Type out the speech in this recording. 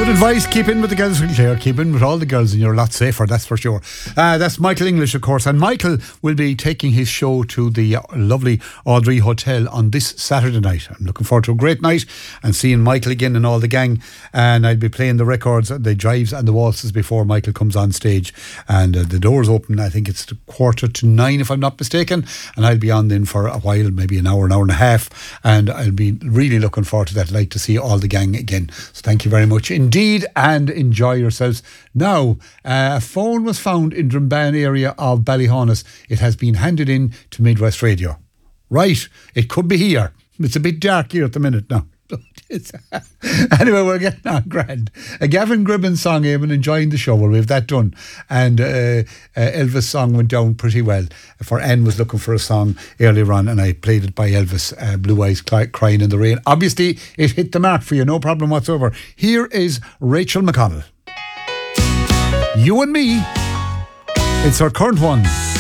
Good advice, keep in with the girls, Claire. Keep in with all the girls and you're a lot safer, that's for sure. That's Michael English, of course, and Michael will be taking his show to the lovely Audrey Hotel on this Saturday night. I'm looking forward to a great night and seeing Michael again and all the gang, and I'll be playing the records, the drives and the waltzes before Michael comes on stage, and the doors open, I think it's 8:45 if I'm not mistaken, and I'll be on then for a while, maybe an hour and a half, and I'll be really looking forward to that. I'd like to see all the gang again, so thank you very much indeed, and enjoy yourselves. Now, a phone was found in Drumban area of Ballyhonus. It has been handed in to Midwest Radio. Right, it could be here. It's a bit dark here at the minute now. Anyway, we're getting on grand. A Gavin Gribbon song, Eamon, enjoying the show. Well, we have that done. And Elvis' song went down pretty well. For Anne was looking for a song earlier on, and I played it by Elvis, Blue Eyes Crying in the Rain. Obviously, it hit the mark for you, no problem whatsoever. Here is Rachel McConnell. You and Me. It's her current one.